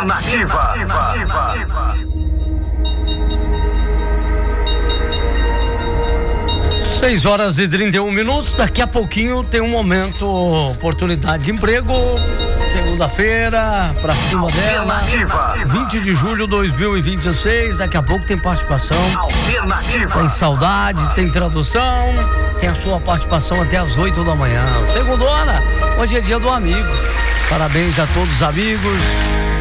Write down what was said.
Alternativa. 6h31. Daqui a pouquinho tem um momento, oportunidade de emprego. Segunda-feira, pra cima dela. 20 de julho de 2026. Daqui a pouco tem participação. Alternativa. Tem saudade, tem tradução. Tem a sua participação até as 8 da manhã. Segundona, hoje é dia do amigo. Parabéns a todos os amigos.